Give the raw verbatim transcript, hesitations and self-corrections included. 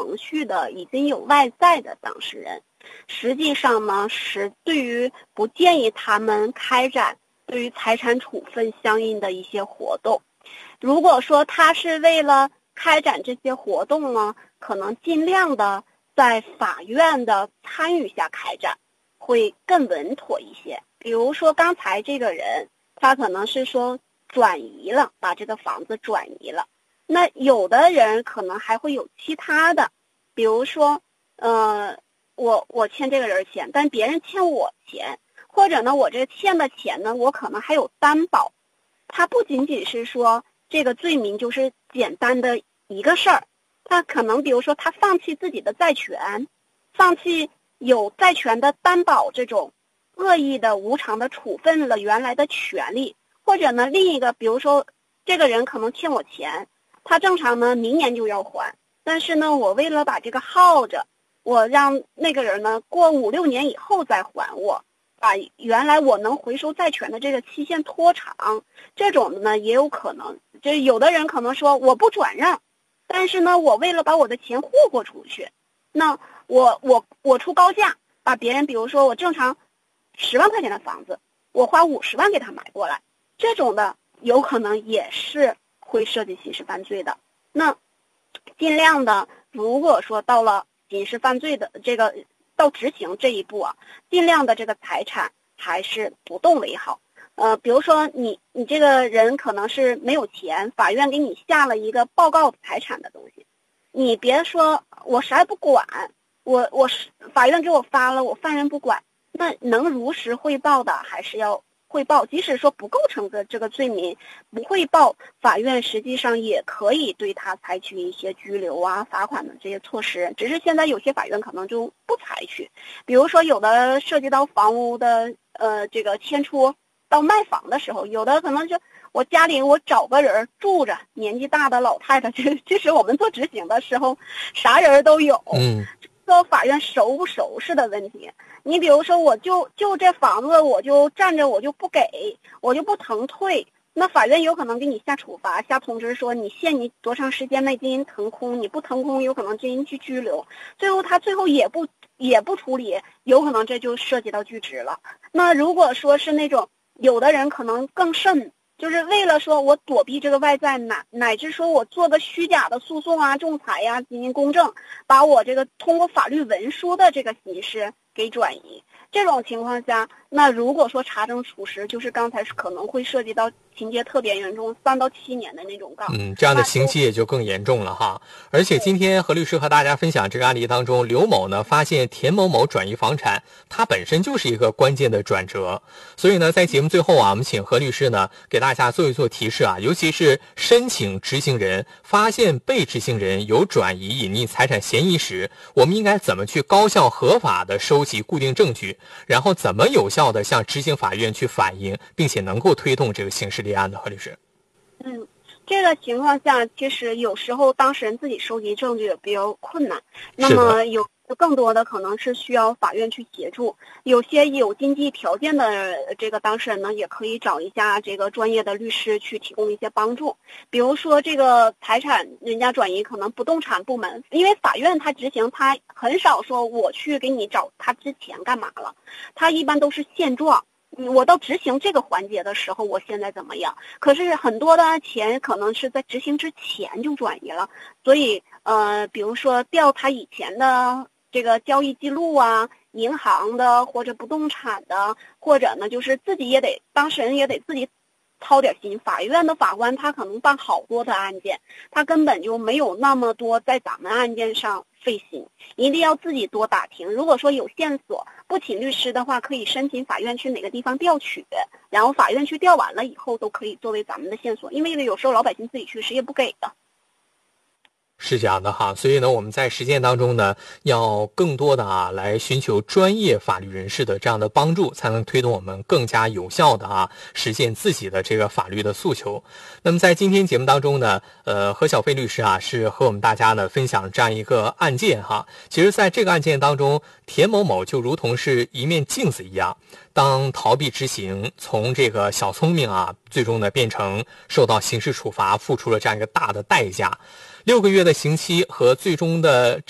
程序的已经有外在的当事人，实际上呢是对于不建议他们开展对于财产处分相应的一些活动。如果说他是为了开展这些活动呢，可能尽量的在法院的参与下开展，会更稳妥一些。比如说刚才这个人，他可能是说转移了，把这个房子转移了。那有的人可能还会有其他的，比如说，呃，我我欠这个人钱，但别人欠我钱，或者呢，我这欠的钱呢，我可能还有担保。他不仅仅是说这个罪名就是简单的一个事儿，他可能比如说他放弃自己的债权，放弃有债权的担保这种恶意的无偿的处分了原来的权利，或者呢另一个比如说这个人可能欠我钱，他正常呢明年就要还，但是呢我为了把这个耗着，我让那个人呢过五六年以后再还我，把原来我能回收债权的这个期限拖长，这种的呢也有可能。就有的人可能说我不转让，但是呢我为了把我的钱霍霍出去，那我我我出高价把别人，比如说我正常十万块钱的房子，我花五十万给他买过来，这种的有可能也是会涉及刑事犯罪的。那尽量的，如果说到了刑事犯罪的这个到执行这一步啊，尽量的这个财产还是不动为好。呃，比如说你你这个人可能是没有钱，法院给你下了一个报告财产的东西，你别说我啥也不管，我我法院给我发了，我犯人不管，那能如实汇报的还是要汇报，即使说不构成的这个罪名，不汇报，法院实际上也可以对他采取一些拘留啊、罚款的这些措施，只是现在有些法院可能就不采取。比如说有的涉及到房屋的呃这个迁出到卖房的时候，有的可能就我家里我找个人住着，年纪大的老太太，这其实我们做执行的时候啥人都有， 嗯， 说法院熟不熟识的问题。你比如说我就就这房子我就占着，我就不给，我就不腾退，那法院有可能给你下处罚，下通知说你限你多长时间内进行腾空，你不腾空有可能进行去拘留，最后他最后也不也不处理，有可能这就涉及到拒执了。那如果说是那种有的人可能更甚，就是为了说我躲避这个外债，乃乃至说我做个虚假的诉讼啊、仲裁呀、啊、进行公证，把我这个通过法律文书的这个形式给转移。这种情况下，那如果说查证属实，就是刚才可能会涉及到情节特别严重，三到七年的那种告。 嗯，这样的刑期也就更严重了哈。而且今天何律师和大家分享这个案例当中，刘某呢发现田某某转移房产，它本身就是一个关键的转折。所以呢，在节目最后啊，我们请何律师呢给大家做一做提示啊，尤其是申请执行人发现被执行人有转移隐匿财产嫌疑时，我们应该怎么去高效合法的收集固定证据，然后怎么有效的向执行法院去反映，并且能够推动这个刑事立案的。何律师， 嗯，这个情况下，其实有时候当事人自己收集证据也比较困难，那么有更多的可能是需要法院去协助。有些有经济条件的这个当事人呢，也可以找一下这个专业的律师去提供一些帮助。比如说这个财产人家转移，可能不动产部门，因为法院他执行，他很少说我去给你找他之前干嘛了，他一般都是现状。我到执行这个环节的时候，我现在怎么样？可是很多的钱可能是在执行之前就转移了，所以呃，比如说调他以前的这个交易记录啊，银行的或者不动产的，或者呢就是自己也得当事人也得自己掏点心。法院的法官他可能办好多的案件，他根本就没有那么多在咱们案件上费心，一定要自己多打听。如果说有线索不请律师的话，可以申请法院去哪个地方调取，然后法院去调完了以后都可以作为咱们的线索，因为有时候老百姓自己去谁也不给的。 是这样的哈，所以呢，我们在实践当中呢，要更多的啊来寻求专业法律人士的这样的帮助，才能推动我们更加有效的啊实现自己的这个法律的诉求。那么在今天节目当中呢，呃，何小飞律师啊是和我们大家呢分享这样一个案件哈。其实，在这个案件当中，田某某就如同是一面镜子一样，当逃避执行，从这个小聪明啊，最终呢变成受到刑事处罚，付出了这样一个大的代价。六个月的刑期和最终的